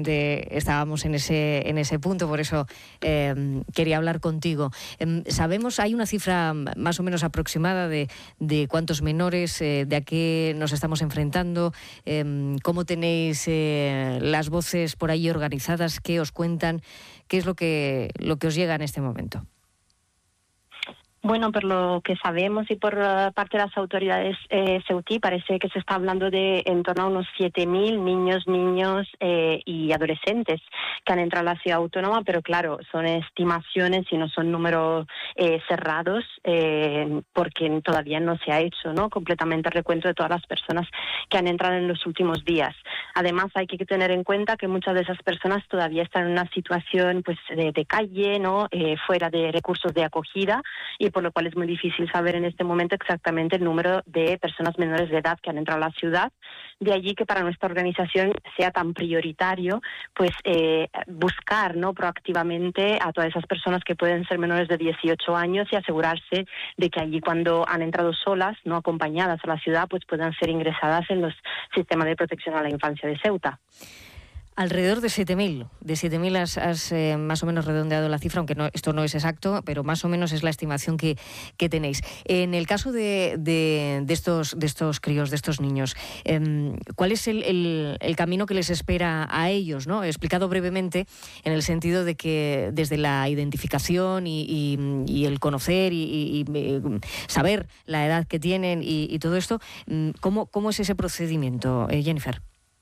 justamente estábamos en ese punto, por eso quería hablar contigo. Sabemos, hay una cifra más o menos aproximada de cuántos menores, de a qué nos estamos enfrentando, cómo tenéis las voces por ahí organizadas, qué os cuentan, qué es lo que os llega en este momento. Bueno, por lo que sabemos y por parte de las autoridades ceutí, parece que se está hablando de en torno a unos 7.000 niños y adolescentes que han entrado a la ciudad autónoma, pero claro, son estimaciones y no son números cerrados, porque todavía no se ha hecho, ¿no?, completamente el recuento de todas las personas que han entrado en los últimos días. Además, hay que tener en cuenta que muchas de esas personas todavía están en una situación pues de calle, ¿no?, fuera de recursos de acogida, y por lo cual es muy difícil saber en este momento exactamente el número de personas menores de edad que han entrado a la ciudad. De allí que para nuestra organización sea tan prioritario pues buscar, ¿no?, proactivamente a todas esas personas que pueden ser menores de 18 años y asegurarse de que allí, cuando han entrado solas, no acompañadas a la ciudad, pues puedan ser ingresadas en los sistemas de protección a la infancia de Ceuta. Alrededor de 7.000. De 7.000 has más o menos redondeado la cifra, aunque esto no es exacto, pero más o menos es la estimación que tenéis. En el caso de estos críos, de estos niños, ¿cuál es el camino que les espera a ellos, ¿no? He explicado brevemente, en el sentido de que desde la identificación y el conocer y saber la edad que tienen y todo esto, ¿cómo es ese procedimiento, Jennifer?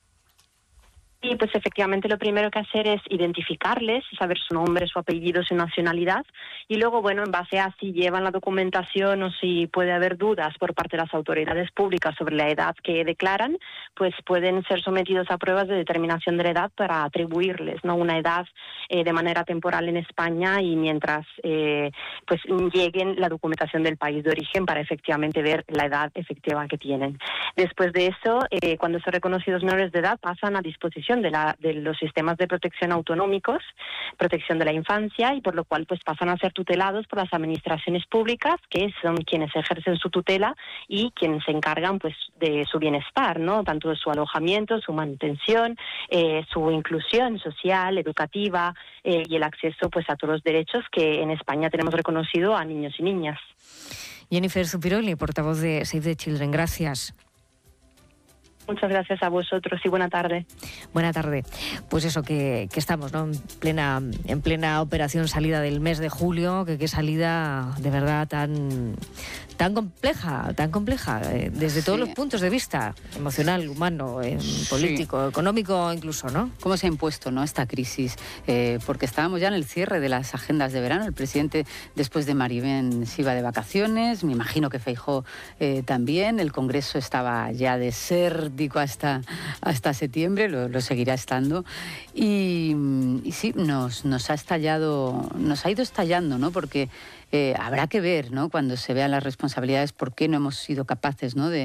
Sí, pues efectivamente lo primero que hacer es identificarles, saber su nombre, su apellido, su nacionalidad, y luego, bueno, en base a si llevan la documentación o si puede haber dudas por parte de las autoridades públicas sobre la edad que declaran, pues pueden ser sometidos a pruebas de determinación de la edad para atribuirles, ¿no?, una edad de manera temporal en España, y mientras pues lleguen la documentación del país de origen para efectivamente ver la edad efectiva que tienen. Después de eso, cuando son reconocidos menores de edad, pasan a disposición de los sistemas de protección autonómicos, protección de la infancia, y por lo cual pues pasan a ser tutelados por las administraciones públicas, que son quienes ejercen su tutela y quienes se encargan pues de su bienestar, ¿no?, tanto de su alojamiento, su manutención, su inclusión social, educativa, y el acceso pues a todos los derechos que en España tenemos reconocido a niños y niñas. Jennifer Zupiroli, portavoz de Save the Children, gracias. Muchas gracias a vosotros y buena tarde. Buena tarde. Pues eso, que estamos, ¿no?, en plena operación salida del mes de julio, que salida de verdad tan compleja, desde todos los puntos de vista, emocional, humano, político, económico incluso, ¿no? ¿Cómo se ha impuesto, ¿no?, esta crisis? Porque estábamos ya en el cierre de las agendas de verano. El presidente, después de Maribén, se iba de vacaciones, me imagino que Feijóo también. El Congreso estaba ya desértico hasta septiembre, lo seguirá estando. Y sí, nos ha ido estallando, ¿no? Porque habrá que ver, ¿no?, cuando se vean las responsabilidades, por qué no hemos sido capaces, ¿no?,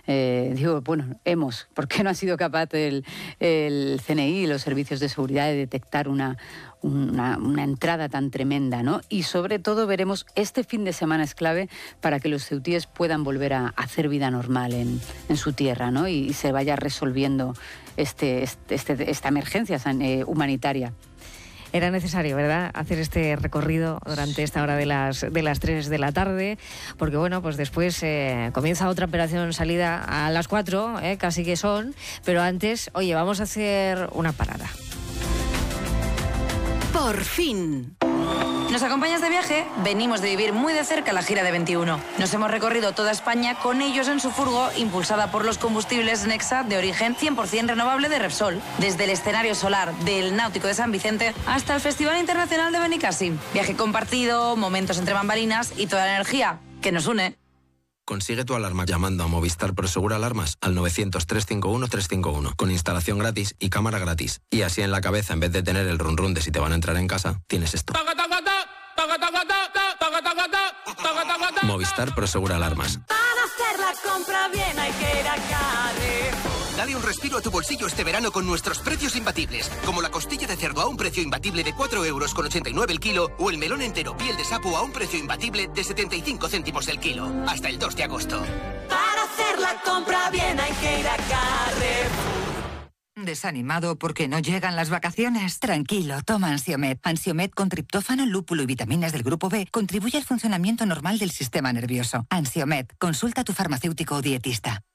por qué no ha sido capaz el CNI y los servicios de seguridad de detectar una entrada tan tremenda, ¿no? Y sobre todo veremos, este fin de semana es clave para que los ceutíes puedan volver a hacer vida normal en su tierra, ¿no?, y se vaya resolviendo esta emergencia humanitaria. Era necesario, ¿verdad?, hacer este recorrido durante esta hora de las 3 de la tarde, porque bueno, pues después comienza otra operación salida a las 4, casi que son, pero antes, oye, vamos a hacer una parada. Por fin. ¿Nos acompañas de viaje? Venimos de vivir muy de cerca la gira de 21. Nos hemos recorrido toda España con ellos en su furgo, impulsada por los combustibles Nexa de origen 100% renovable de Repsol. Desde el escenario solar del Náutico de San Vicente hasta el Festival Internacional de Benicàssim. Viaje compartido, momentos entre bambalinas y toda la energía que nos une. Consigue tu alarma llamando a Movistar Prosegur Alarmas al 900-351-351 con instalación gratis y cámara gratis. Y así en la cabeza, en vez de tener el run run de si te van a entrar en casa, tienes esto. Movistar Prosegur Alarmas. Para hacer la compra bien hay que ir a Carrefour. Dale un respiro a tu bolsillo este verano con nuestros precios imbatibles, como la costilla de cerdo a un precio imbatible de 4,89 € el kilo, o el melón entero piel de sapo a un precio imbatible de 75 céntimos el kilo. Hasta el 2 de agosto. Para hacer la compra bien hay que ir a Carrefour. desanimado porque no llegan las vacaciones? Tranquilo, toma Ansiomed. Ansiomed con triptófano, lúpulo y vitaminas del grupo B contribuye al funcionamiento normal del sistema nervioso. Ansiomed, consulta a tu farmacéutico o dietista.